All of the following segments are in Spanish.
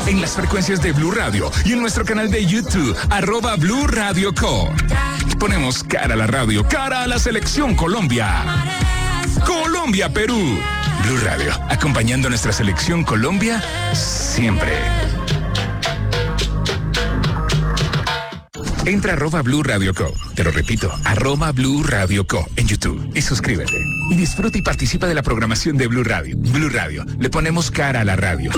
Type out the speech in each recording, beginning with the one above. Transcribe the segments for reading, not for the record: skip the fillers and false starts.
en las frecuencias de Blue Radio y en nuestro canal de YouTube, @Blue Radio Co. Ponemos cara a la radio, cara a la selección Colombia. Colombia, Perú. Blue Radio, acompañando a nuestra selección Colombia siempre. Entra a @Blue Radio Co. Te lo repito, @Blue Radio Co. en YouTube y suscríbete. Y disfruta y participa de la programación de Blue Radio. Blue Radio, le ponemos cara a la radio.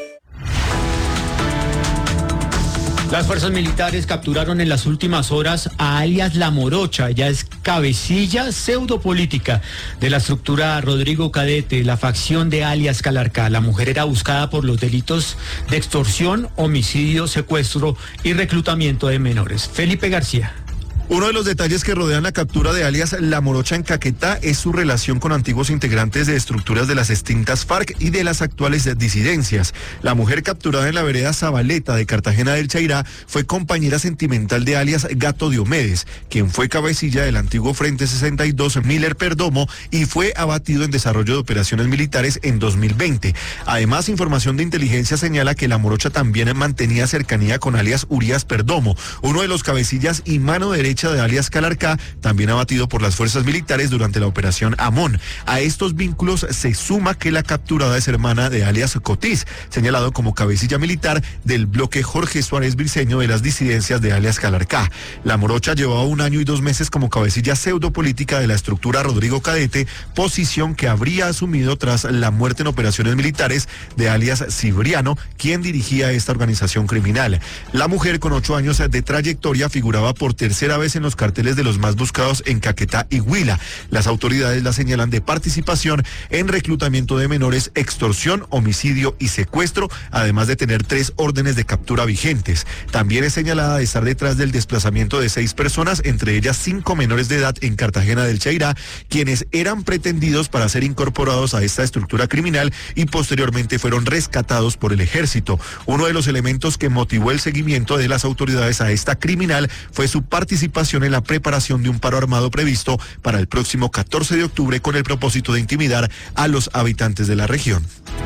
Las fuerzas militares capturaron en las últimas horas a alias La Morocha. Ella es cabecilla pseudopolítica de la estructura Rodrigo Cadete, la facción de alias Calarcá. La mujer era buscada por los delitos de extorsión, homicidio, secuestro y reclutamiento de menores. Felipe García. Uno de los detalles que rodean la captura de alias La Morocha en Caquetá es su relación con antiguos integrantes de estructuras de las extintas FARC y de las actuales disidencias. La mujer capturada en la vereda Zabaleta de Cartagena del Chairá fue compañera sentimental de alias Gato Diomedes, quien fue cabecilla del antiguo Frente 62 Miller Perdomo y fue abatido en desarrollo de operaciones militares en 2020. Además, información de inteligencia señala que La Morocha también mantenía cercanía con alias Urias Perdomo, uno de los cabecillas y mano derecha de alias Calarcá, también abatido por las fuerzas militares durante la operación Amón. A estos vínculos se suma que la capturada es hermana de alias Cotiz, señalado como cabecilla militar del bloque Jorge Suárez Briceño de las disidencias de alias Calarcá. La Morocha llevaba 1 año y 2 meses como cabecilla pseudopolítica de la estructura Rodrigo Cadete, posición que habría asumido tras la muerte en operaciones militares de alias Cibriano, quien dirigía esta organización criminal. La mujer, con 8 años de trayectoria, figuraba por tercera vez en los carteles de los más buscados en Caquetá y Huila. Las autoridades la señalan de participación en reclutamiento de menores, extorsión, homicidio y secuestro, además de tener 3 órdenes de captura vigentes. También es señalada de estar detrás del desplazamiento de 6 personas, entre ellas 5 menores de edad en Cartagena del Chairá, quienes eran pretendidos para ser incorporados a esta estructura criminal y posteriormente fueron rescatados por el ejército. Uno de los elementos que motivó el seguimiento de las autoridades a esta criminal fue su participación en la preparación de un paro armado previsto para el próximo 14 de octubre con el propósito de intimidar a los habitantes de la región.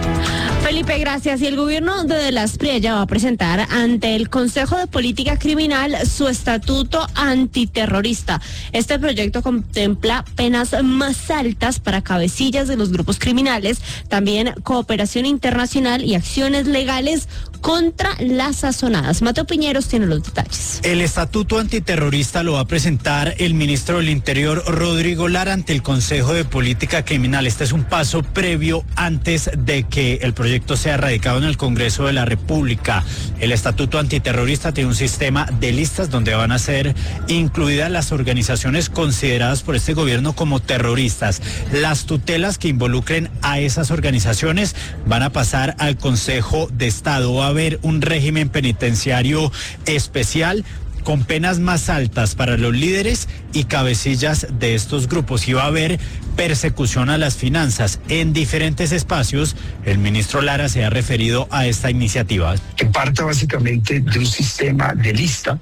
Felipe, gracias. Y el gobierno de Las Priella va a presentar ante el Consejo de Política Criminal su estatuto antiterrorista. Este proyecto contempla penas más altas para cabecillas de los grupos criminales, también cooperación internacional y acciones legales contra las sazonadas. Mateo Piñeros tiene los detalles. El estatuto antiterrorista lo va a presentar el ministro del Interior, Rodrigo Lara, ante el Consejo de Política Criminal. Este es un paso previo antes de que el proyecto sea radicado en el Congreso de la República. El estatuto antiterrorista tiene un sistema de listas donde van a ser incluidas las organizaciones consideradas por este gobierno como terroristas. Las tutelas que involucren a esas organizaciones van a pasar al Consejo de Estado. Va a haber un régimen penitenciario especial con penas más altas para los líderes y cabecillas de estos grupos, y va a haber persecución a las finanzas. En diferentes espacios, el ministro Lara se ha referido a esta iniciativa. Que parta básicamente de un sistema de lista,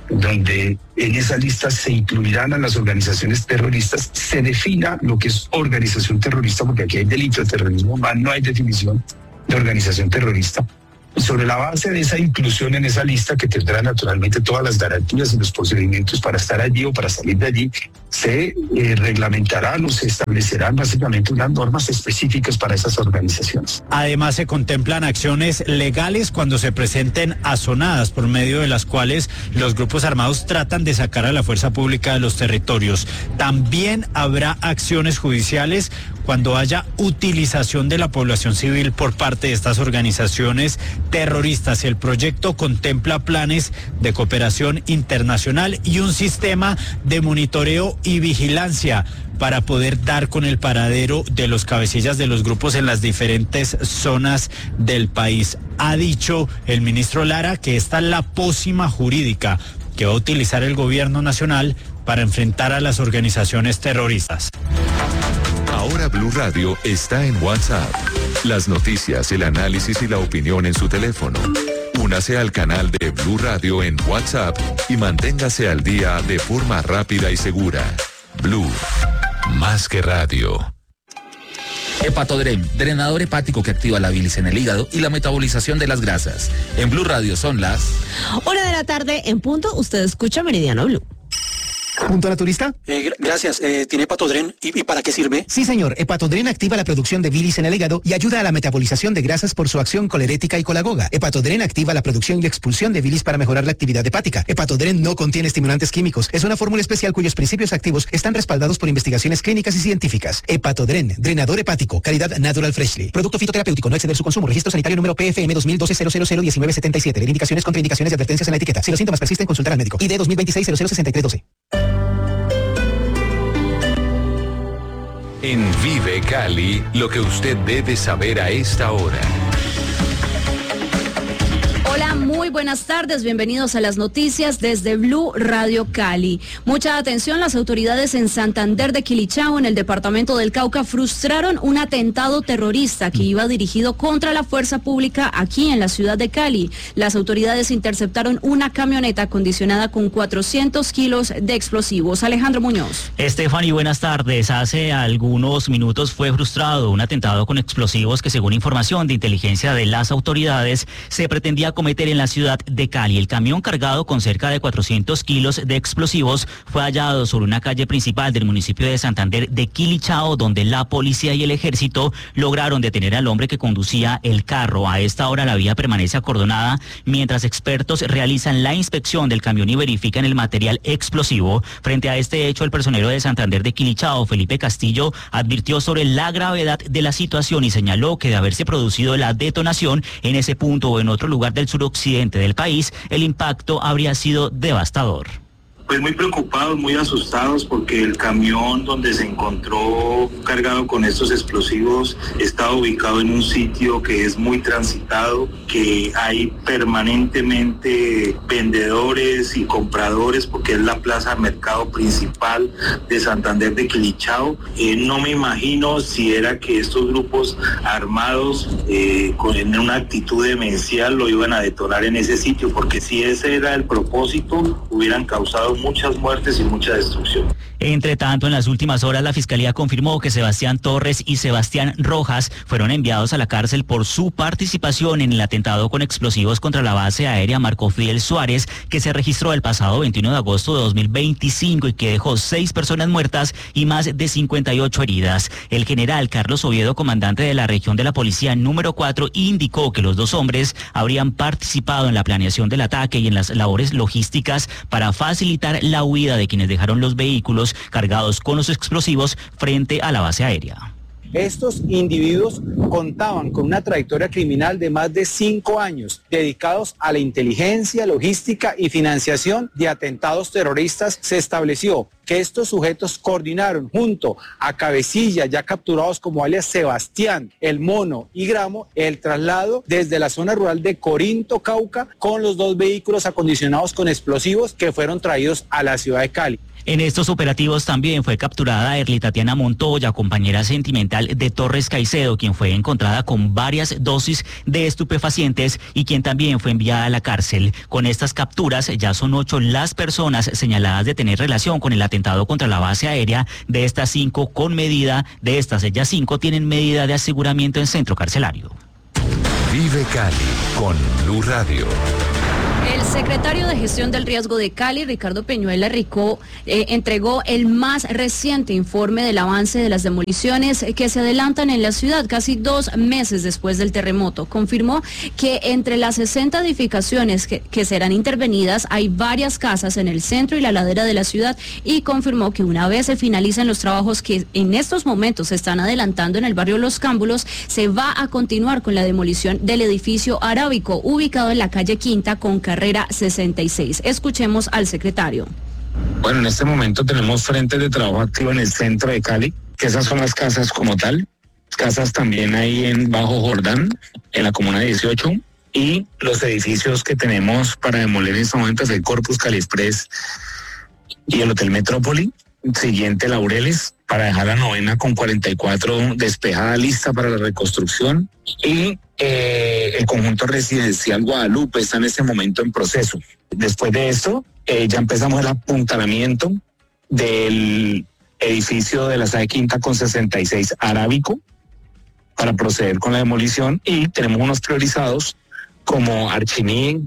donde en esa lista se incluirán a las organizaciones terroristas, se defina lo que es organización terrorista, porque aquí hay delito de terrorismo, no hay definición de organización terrorista. Sobre la base de esa inclusión en esa lista, que tendrá naturalmente todas las garantías y los procedimientos para estar allí o para salir de allí, se reglamentarán o se establecerán básicamente unas normas específicas para esas organizaciones. Además, se contemplan acciones legales cuando se presenten azonadas, por medio de las cuales los grupos armados tratan de sacar a la fuerza pública de los territorios. También habrá acciones judiciales cuando haya utilización de la población civil por parte de estas organizaciones terroristas. El proyecto contempla planes de cooperación internacional y un sistema de monitoreo y vigilancia para poder dar con el paradero de los cabecillas de los grupos en las diferentes zonas del país. Ha dicho el ministro Lara que esta es la pócima jurídica que va a utilizar el gobierno nacional para enfrentar a las organizaciones terroristas. Ahora Blue Radio está en WhatsApp. Las noticias, el análisis y la opinión en su teléfono. Únase al canal de Blue Radio en WhatsApp y manténgase al día de forma rápida y segura. Blue, más que radio. Hepatodrem, drenador hepático que activa la bilis en el hígado y la metabolización de las grasas. En Blue Radio son las 1:00 en punto. Usted escucha Meridiano Blue. ¿Punto naturista? Gracias. ¿Tiene Hepatodren? ¿Y para qué sirve? Sí, señor. Hepatodren activa la producción de bilis en el hígado y ayuda a la metabolización de grasas por su acción colerética y colagoga. Hepatodren activa la producción y expulsión de bilis para mejorar la actividad hepática. Hepatodren no contiene estimulantes químicos. Es una fórmula especial cuyos principios activos están respaldados por investigaciones clínicas y científicas. Hepatodren, drenador hepático, calidad Natural Freshly. Producto fitoterapéutico, no exceder su consumo. Registro sanitario número PFM 2012-0001977. Ver indicaciones, contraindicaciones y advertencias en la etiqueta. Si los síntomas persisten, consultar al médico. ID 2026-006312. En Vive Cali, lo que usted debe saber a esta hora. Hola, muy buenas tardes, bienvenidos a las noticias desde Blue Radio Cali. Mucha atención, las autoridades en Santander de Quilichao, en el departamento del Cauca, frustraron un atentado terrorista que iba dirigido contra la fuerza pública aquí en la ciudad de Cali. Las autoridades interceptaron una camioneta acondicionada con 400 kilos de explosivos. Alejandro Muñoz. Estefany, buenas tardes. Hace algunos minutos fue frustrado un atentado con explosivos que, según información de inteligencia de las autoridades, se pretendía cometer en la ciudad de Cali. El camión cargado con cerca de 400 kilos de explosivos fue hallado sobre una calle principal del municipio de Santander de Quilichao, donde la policía y el ejército lograron detener al hombre que conducía el carro. A esta hora la vía permanece acordonada mientras expertos realizan la inspección del camión y verifican el material explosivo. Frente a este hecho, el personero de Santander de Quilichao, Felipe Castillo, advirtió sobre la gravedad de la situación y señaló que de haberse producido la detonación en ese punto o en otro lugar del suroccidente del país, el impacto habría sido devastador. Pues muy preocupados, muy asustados, porque el camión donde se encontró cargado con estos explosivos está ubicado en un sitio que es muy transitado, que hay permanentemente vendedores y compradores, porque es la plaza de mercado principal de Santander de Quilichao. No me imagino si era que estos grupos armados en una actitud demencial lo iban a detonar en ese sitio, porque si ese era el propósito, hubieran causado muchas muertes y mucha destrucción. Entre tanto, en las últimas horas, la Fiscalía confirmó que Sebastián Torres y Sebastián Rojas fueron enviados a la cárcel por su participación en el atentado con explosivos contra la base aérea Marco Fidel Suárez, que se registró el pasado 21 de agosto de 2025 y que dejó 6 personas muertas y más de 58 heridas. El general Carlos Oviedo, comandante de la región de la policía número 4, indicó que los 2 hombres habrían participado en la planeación del ataque y en las labores logísticas para facilitar la huida de quienes dejaron los vehículos cargados con los explosivos frente a la base aérea. Estos individuos contaban con una trayectoria criminal de más de 5 años, dedicados a la inteligencia, logística y financiación de atentados terroristas. Se estableció que estos sujetos coordinaron junto a Cabecilla, ya capturados como alias Sebastián, El Mono y Gramo, el traslado desde la zona rural de Corinto, Cauca, con los 2 vehículos acondicionados con explosivos que fueron traídos a la ciudad de Cali. En estos operativos también fue capturada Erly Tatiana Montoya, compañera sentimental de Torres Caicedo, quien fue encontrada con varias dosis de estupefacientes y quien también fue enviada a la cárcel. Con estas capturas ya son 8 las personas señaladas de tener relación con el atentado contra la base aérea. De estas 5 con medida, de estas ellas 5 tienen medida de aseguramiento en centro carcelario. Vive Cali con Blue Radio. El secretario de Gestión del Riesgo de Cali, Ricardo Peñuela Ricó, entregó el más reciente informe del avance de las demoliciones que se adelantan en la ciudad casi 2 meses después del terremoto. Confirmó que entre las 60 edificaciones que serán intervenidas hay varias casas en el centro y la ladera de la ciudad, y confirmó que una vez se finalicen los trabajos que en estos momentos se están adelantando en el barrio Los Cámbulos, se va a continuar con la demolición del edificio arábico ubicado en la calle Quinta con carrera 66. Escuchemos al secretario. Bueno, en este momento tenemos frentes de trabajo activo en el centro de Cali, que esas son las casas como tal. Casas también ahí en Bajo Jordán, en la comuna 18, y los edificios que tenemos para demoler en este momento es el Corpus Cali Express y el Hotel Metrópoli. Siguiente, Laureles, para dejar la 9ª con 44 despejada, lista para la reconstrucción, y el conjunto residencial Guadalupe está en este momento en proceso. Después de esto, ya empezamos el apuntalamiento del edificio de la SAE Quinta con 66 Arábico, para proceder con la demolición, y tenemos unos priorizados como Archiní,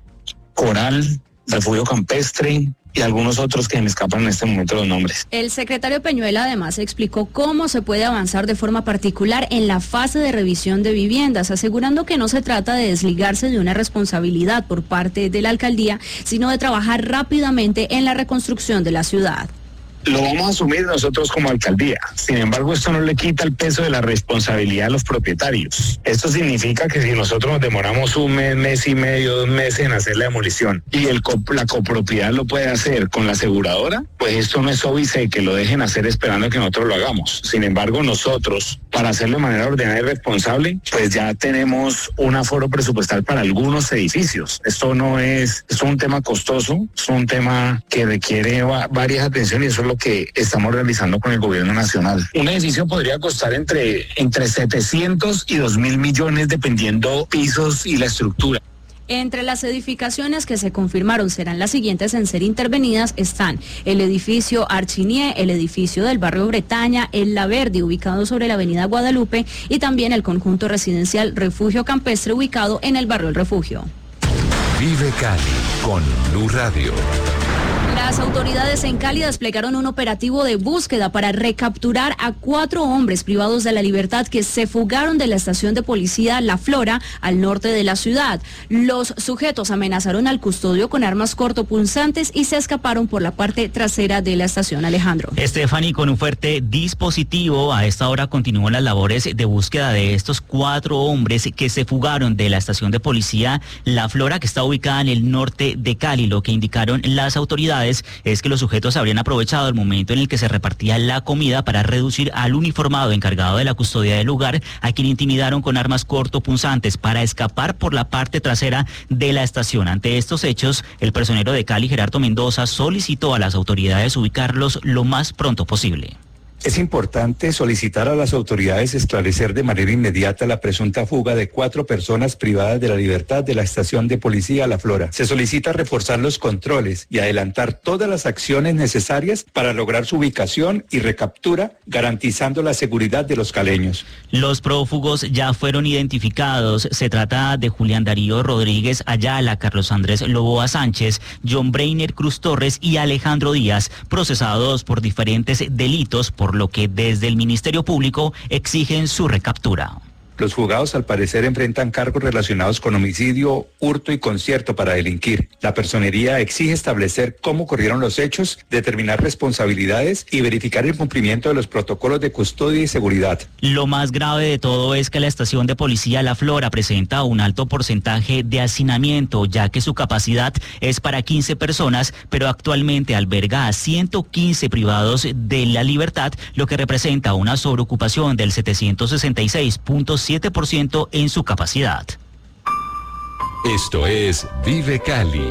Coral, Refugio Campestre y algunos otros que me escapan en este momento los nombres. El secretario Peñuela además explicó cómo se puede avanzar de forma particular en la fase de revisión de viviendas, asegurando que no se trata de desligarse de una responsabilidad por parte de la alcaldía, sino de trabajar rápidamente en la reconstrucción de la ciudad. Lo vamos a asumir nosotros como alcaldía. Sin embargo, esto no le quita el peso de la responsabilidad a los propietarios. Esto significa que si nosotros nos demoramos un mes, mes y medio, 2 meses en hacer la demolición y la copropiedad lo puede hacer con la aseguradora, pues esto no es óbice que lo dejen hacer esperando que nosotros lo hagamos. Sin embargo, nosotros, para hacerlo de manera ordenada y responsable, pues ya tenemos un aforo presupuestal para algunos edificios. Esto es un tema costoso, es un tema que requiere varias atenciones, y eso es lo que estamos realizando con el gobierno nacional. Un edificio podría costar entre 700 y 2.000 millones dependiendo pisos y la estructura. Entre las edificaciones que se confirmaron serán las siguientes en ser intervenidas están el edificio Archinié, el edificio del barrio Bretaña, el La Verde, ubicado sobre la avenida Guadalupe, y también el conjunto residencial Refugio Campestre, ubicado en el barrio El Refugio. Vive Cali con Blue Radio. Las autoridades en Cali desplegaron un operativo de búsqueda para recapturar a 4 hombres privados de la libertad que se fugaron de la estación de policía La Flora al norte de la ciudad. Los sujetos amenazaron al custodio con armas cortopunzantes y se escaparon por la parte trasera de la estación. Alejandro. Stephanie, con un fuerte dispositivo, a esta hora continúan las labores de búsqueda de estos 4 hombres que se fugaron de la estación de policía La Flora, que está ubicada en el norte de Cali. Lo que indicaron las autoridades es que los sujetos habrían aprovechado el momento en el que se repartía la comida para reducir al uniformado encargado de la custodia del lugar, a quien intimidaron con armas cortopunzantes para escapar por la parte trasera de la estación. Ante estos hechos, el personero de Cali, Gerardo Mendoza, solicitó a las autoridades ubicarlos lo más pronto posible. Es importante solicitar a las autoridades esclarecer de manera inmediata la presunta fuga de 4 personas privadas de la libertad de la estación de policía La Flora. Se solicita reforzar los controles y adelantar todas las acciones necesarias para lograr su ubicación y recaptura, garantizando la seguridad de los caleños. Los prófugos ya fueron identificados. Se trata de Julián Darío Rodríguez Ayala, Carlos Andrés Loboa Sánchez, John Breiner Cruz Torres y Alejandro Díaz, procesados por diferentes delitos, por lo que desde el Ministerio Público exigen su recaptura. Los fugados al parecer enfrentan cargos relacionados con homicidio, hurto y concierto para delinquir. La personería exige establecer cómo ocurrieron los hechos, determinar responsabilidades y verificar el cumplimiento de los protocolos de custodia y seguridad. Lo más grave de todo es que la estación de policía La Flora presenta un alto porcentaje de hacinamiento, ya que su capacidad es para 15 personas, pero actualmente alberga a 115 privados de la libertad, lo que representa una sobreocupación del 766.7% en su capacidad. Esto es Vive Cali.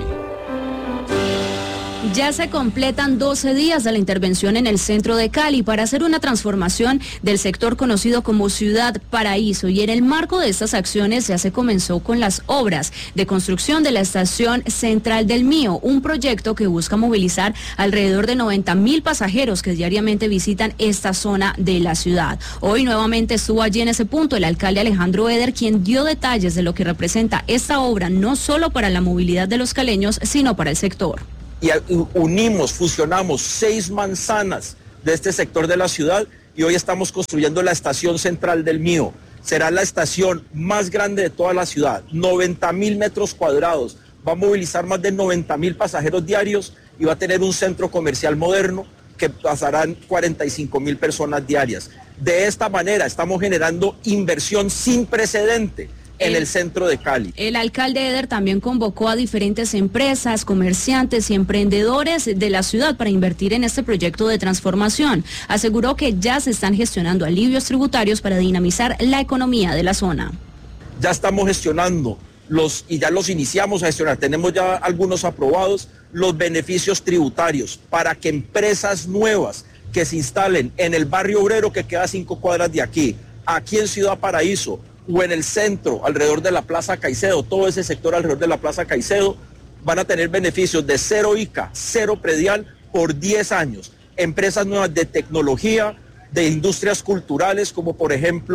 Ya se completan 12 días de la intervención en el centro de Cali para hacer una transformación del sector conocido como Ciudad Paraíso, y en el marco de estas acciones ya se comenzó con las obras de construcción de la estación central del Mío, un proyecto que busca movilizar alrededor de 90.000 pasajeros que diariamente visitan esta zona de la ciudad. Hoy nuevamente estuvo allí en ese punto el alcalde Alejandro Eder, quien dio detalles de lo que representa esta obra, no solo para la movilidad de los caleños, sino para el sector. Y fusionamos 6 manzanas de este sector de la ciudad, y hoy estamos construyendo la estación central del Mío. Será la estación más grande de toda la ciudad, 90.000 metros cuadrados, va a movilizar más de 90.000 pasajeros diarios y va a tener un centro comercial moderno que pasarán 45.000 personas diarias. De esta manera estamos generando inversión sin precedente en el centro de Cali. El alcalde Eder también convocó a diferentes empresas, comerciantes y emprendedores de la ciudad para invertir en este proyecto de transformación. Aseguró que ya se están gestionando alivios tributarios para dinamizar la economía de la zona. Ya estamos gestionando y ya los iniciamos a gestionar. Tenemos ya algunos aprobados, los beneficios tributarios para que empresas nuevas que se instalen en el barrio obrero, que queda a 5 cuadras de aquí en Ciudad Paraíso, o en el centro, alrededor de la Plaza Caicedo, todo ese sector alrededor de la Plaza Caicedo, van a tener beneficios de 0 ICA, 0 predial por 10 años. Empresas nuevas de tecnología, de industrias culturales, como por ejemplo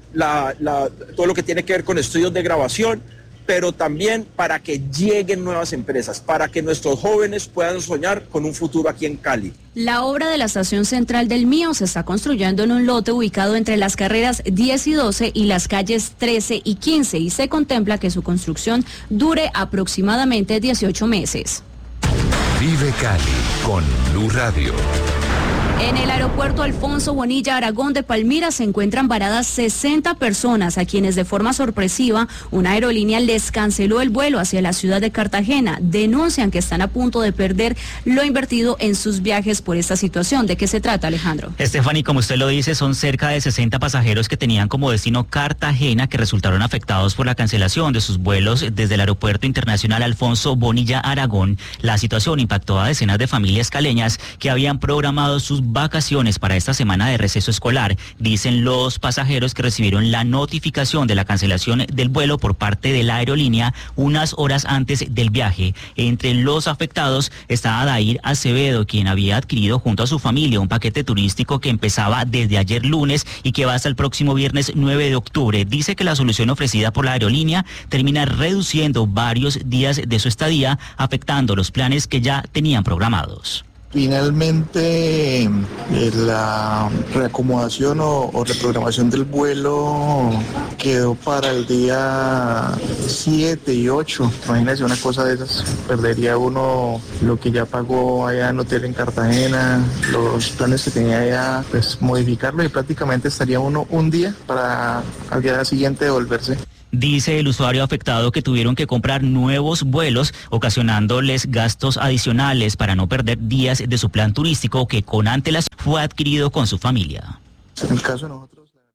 todo lo que tiene que ver con estudios de grabación, pero también para que lleguen nuevas empresas, para que nuestros jóvenes puedan soñar con un futuro aquí en Cali. La obra de la estación central del Mío se está construyendo en un lote ubicado entre las carreras 10 y 12 y las calles 13 y 15 y se contempla que su construcción dure aproximadamente 18 meses. Vive Cali con Blue Radio. En el aeropuerto Alfonso Bonilla Aragón de Palmira se encuentran varadas 60 personas a quienes de forma sorpresiva una aerolínea les canceló el vuelo hacia la ciudad de Cartagena. Denuncian que están a punto de perder lo invertido en sus viajes por esta situación. ¿De qué se trata, Alejandro? Stephanie, como usted lo dice, son cerca de 60 pasajeros que tenían como destino Cartagena que resultaron afectados por la cancelación de sus vuelos desde el aeropuerto internacional Alfonso Bonilla Aragón. La situación impactó a decenas de familias caleñas que habían programado sus vacaciones para esta semana de receso escolar. Dicen los pasajeros que recibieron la notificación de la cancelación del vuelo por parte de la aerolínea unas horas antes del viaje. Entre los afectados está Adair Acevedo, quien había adquirido junto a su familia un paquete turístico que empezaba desde ayer lunes y que va hasta el próximo viernes 9 de octubre. Dice que la solución ofrecida por la aerolínea termina reduciendo varios días de su estadía, afectando los planes que ya tenían programados. Finalmente, la reacomodación o reprogramación del vuelo quedó para el día 7 y 8. Imagínense una cosa de esas. Perdería uno lo que ya pagó allá en hotel en Cartagena, los planes que tenía allá, pues modificarlo y prácticamente estaría uno un día para al día siguiente devolverse. Dice el usuario afectado que tuvieron que comprar nuevos vuelos, ocasionándoles gastos adicionales para no perder días de su plan turístico que con antelación fue adquirido con su familia. En el caso de nosotros...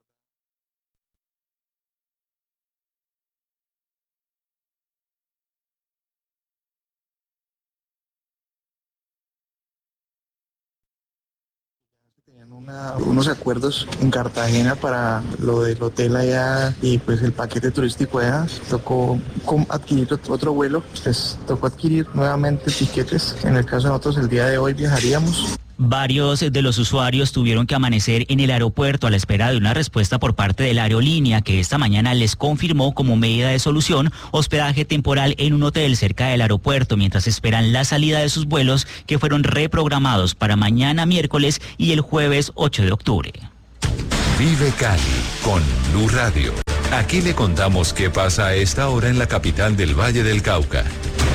unos acuerdos en Cartagena para lo del hotel allá y pues el paquete turístico allá. Tocó adquirir otro vuelo, pues tocó adquirir nuevamente tiquetes. En el caso de nosotros el día de hoy viajaríamos. Varios de los usuarios tuvieron que amanecer en el aeropuerto a la espera de una respuesta por parte de la aerolínea que esta mañana les confirmó como medida de solución hospedaje temporal en un hotel cerca del aeropuerto mientras esperan la salida de sus vuelos que fueron reprogramados para mañana miércoles y el jueves 8 de octubre. Vive Cali con Blue Radio. Aquí le contamos qué pasa a esta hora en la capital del Valle del Cauca.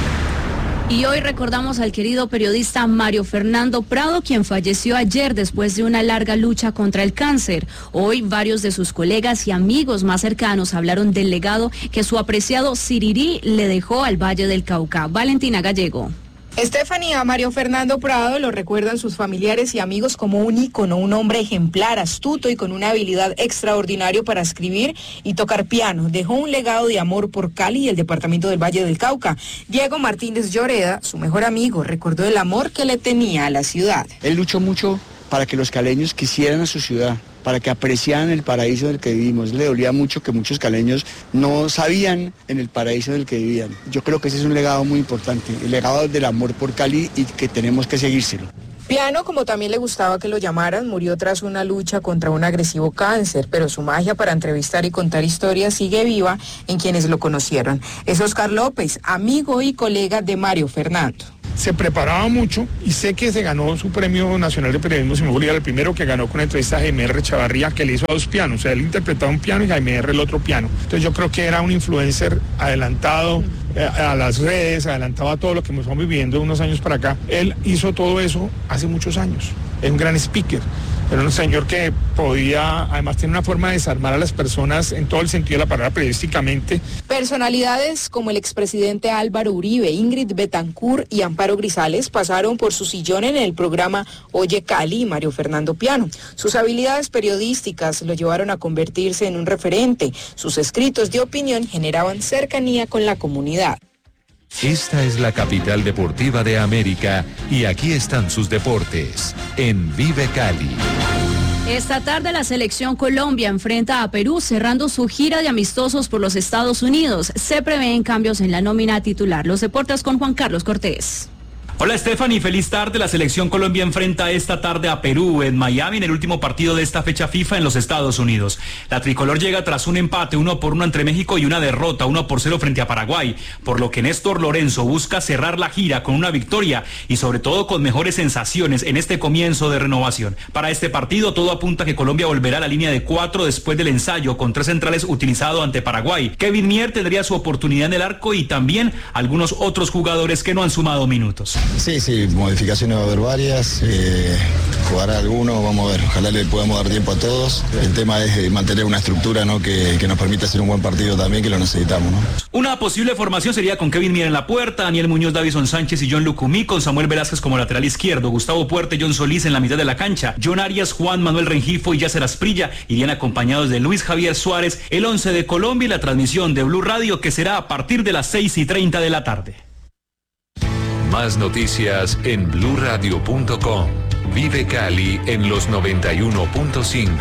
Y hoy recordamos al querido periodista Mario Fernando Prado, quien falleció ayer después de una larga lucha contra el cáncer. Hoy varios de sus colegas y amigos más cercanos hablaron del legado que su apreciado Sirirí le dejó al Valle del Cauca. Valentina Gallego. Stephanie, a Mario Fernando Prado lo recuerdan sus familiares y amigos como un ícono, un hombre ejemplar, astuto y con una habilidad extraordinaria para escribir y tocar piano. Dejó un legado de amor por Cali y el departamento del Valle del Cauca. Diego Martínez Lloreda, su mejor amigo, recordó el amor que le tenía a la ciudad. Él luchó mucho para que los caleños quisieran a su ciudad, para que apreciaran el paraíso del que vivimos. Le dolía mucho que muchos caleños no sabían en el paraíso del que vivían. Yo creo que ese es un legado muy importante, el legado del amor por Cali y que tenemos que seguírselo. Piano, como también le gustaba que lo llamaran, murió tras una lucha contra un agresivo cáncer, pero su magia para entrevistar y contar historias sigue viva en quienes lo conocieron. Es Oscar López, amigo y colega de Mario Fernando. Se preparaba mucho y sé que se ganó su Premio Nacional de Periodismo, si me acuerdo, el primero que ganó con la entrevista a Jaime R. Chavarría, que le hizo a dos pianos, o sea, él interpretaba un piano y Jaime R. el otro piano. Entonces yo creo que era un influencer adelantado a las redes, adelantado a todo lo que estamos viviendo unos años para acá. Él hizo todo eso hace muchos años, es un gran speaker. Era un señor que podía, además tiene una forma de desarmar a las personas en todo el sentido de la palabra periodísticamente. Personalidades como el expresidente Álvaro Uribe, Ingrid Betancourt y Amparo Grisales pasaron por su sillón en el programa Oye Cali y Mario Fernando Piano. Sus habilidades periodísticas lo llevaron a convertirse en un referente. Sus escritos de opinión generaban cercanía con la comunidad. Esta es la capital deportiva de América y aquí están sus deportes en Vive Cali. Esta tarde la selección Colombia enfrenta a Perú cerrando su gira de amistosos por los Estados Unidos. Se prevén cambios en la nómina titular. Los deportes con Juan Carlos Cortés. Hola Stephanie, feliz tarde. La selección Colombia enfrenta esta tarde a Perú en Miami en el último partido de esta fecha FIFA en los Estados Unidos. La tricolor llega tras un empate 1-1 entre México y una derrota 1-0 frente a Paraguay, por lo que Néstor Lorenzo busca cerrar la gira con una victoria y sobre todo con mejores sensaciones en este comienzo de renovación. Para este partido todo apunta a que Colombia volverá a la línea de 4 después del ensayo con 3 centrales utilizado ante Paraguay. Kevin Mier tendría su oportunidad en el arco y también algunos otros jugadores que no han sumado minutos. Sí, modificaciones va a haber varias, jugará alguno, vamos a ver, ojalá le podamos dar tiempo a todos. El tema es mantener una estructura, ¿no? que nos permita hacer un buen partido también, que lo necesitamos, ¿no? Una posible formación sería con Kevin Mier en la puerta, Daniel Muñoz, Davison Sánchez y John Lucumí, con Samuel Velázquez como lateral izquierdo, Gustavo Puerte, John Solís en la mitad de la cancha, John Arias, Juan Manuel Rengifo y Yasser Asprilla irían acompañados de Luis Javier Suárez, el 11 de Colombia y la transmisión de Blue Radio que será a partir de las 6:30 de la tarde. Más noticias en bluradio.com. Vive Cali en los 91.5.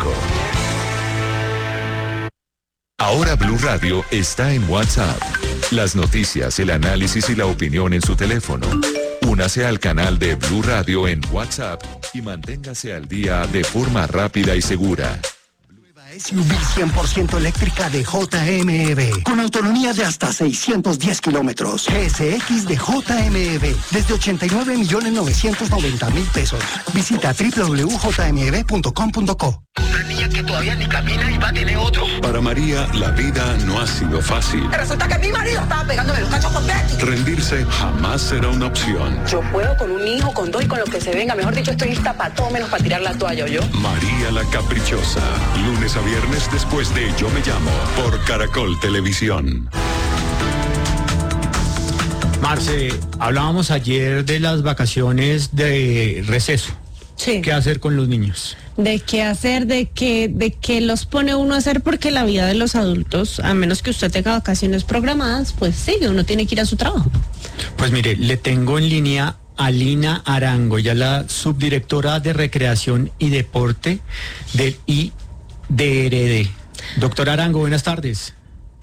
Ahora Blue Radio está en WhatsApp. Las noticias, el análisis y la opinión en su teléfono. Únase al canal de Blue Radio en WhatsApp y manténgase al día de forma rápida y segura. SUV 100% eléctrica de JMEV, con autonomía de hasta 610 kilómetros. GSX de JMEV, desde 89.990.000 pesos. Visita www.jmev.com.co. Una niña que todavía ni camina y va a tener otro. Para María, la vida no ha sido fácil. Resulta que mi marido estaba pegándome los cachos con Betty. Rendirse jamás será una opción. Yo puedo con un hijo, con dos y con lo que se venga. Mejor dicho, estoy lista para todo menos para tirar la toalla, ¿yo? María la Caprichosa. Lunes a viernes después de Yo Me Llamo, por Caracol Televisión. Marce, hablábamos ayer de las vacaciones de receso. Sí. ¿Qué hacer con los niños? De qué hacer, de qué los pone uno a hacer, porque la vida de los adultos, a menos que usted tenga vacaciones programadas, pues sí, uno tiene que ir a su trabajo. Pues mire, le tengo en línea a Lina Arango, ella es la subdirectora de Recreación y Deporte del IDRD. Doctora Arango, buenas tardes.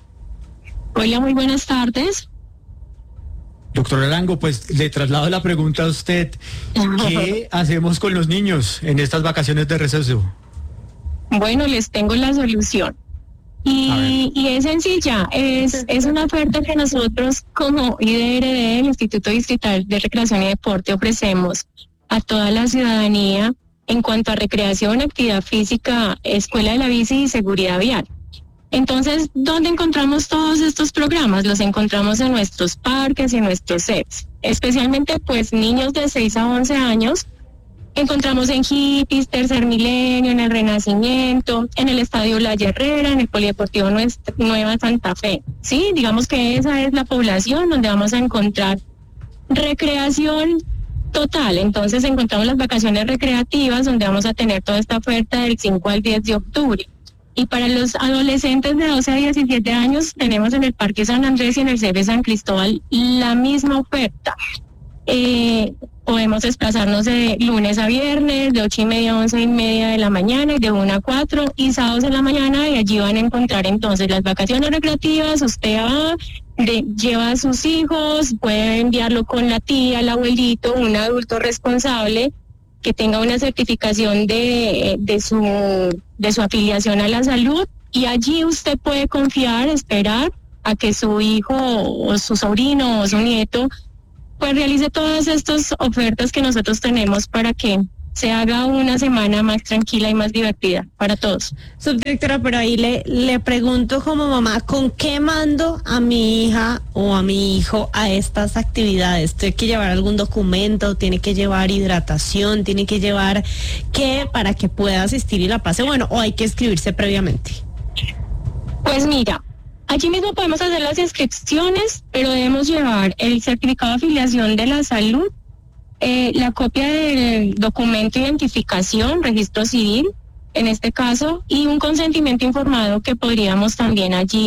Hola, muy buenas tardes. Doctor Arango, pues le traslado la pregunta a usted. ¿Qué hacemos con los niños en estas vacaciones de receso? Bueno, les tengo la solución. Y es sencilla, es una oferta que nosotros como IDRD, el Instituto Distrital de Recreación y Deporte, ofrecemos a toda la ciudadanía en cuanto a recreación, actividad física, escuela de la bici y seguridad vial. Entonces, ¿dónde encontramos todos estos programas? Los encontramos en nuestros parques y en nuestros CEPs, especialmente pues niños de 6 a 11 años. Encontramos en Hippies, Tercer Milenio, en el Renacimiento, en el Estadio La Herrera, en el Polideportivo Nueva Santa Fe. Sí, digamos que esa es la población donde vamos a encontrar recreación total. Entonces encontramos las vacaciones recreativas donde vamos a tener toda esta oferta del 5 al 10 de octubre. Y para los adolescentes de 12 a 17 años tenemos en el Parque San Andrés y en el CB San Cristóbal la misma oferta. Podemos desplazarnos de lunes a viernes, de 8:30 a 11:30 de la mañana y de 1 a 4 y sábados en la mañana, y allí van a encontrar entonces las vacaciones recreativas. Usted va, lleva a sus hijos, puede enviarlo con la tía, el abuelito, un adulto responsable que tenga una certificación de su afiliación a la salud, y allí usted puede confiar, esperar a que su hijo o su sobrino o su nieto pues realice todas estas ofertas que nosotros tenemos para que se haga una semana más tranquila y más divertida para todos. Subdirectora, pero ahí le pregunto como mamá, ¿con qué mando a mi hija o a mi hijo a estas actividades? ¿Tiene que llevar algún documento? ¿Tiene que llevar hidratación? ¿Tiene que llevar qué para que pueda asistir y la pase bueno? ¿O hay que inscribirse previamente? Pues mira, allí mismo podemos hacer las inscripciones, pero debemos llevar el certificado de afiliación de la salud, la copia del documento de identificación, registro civil, en este caso, y un consentimiento informado que podríamos también allí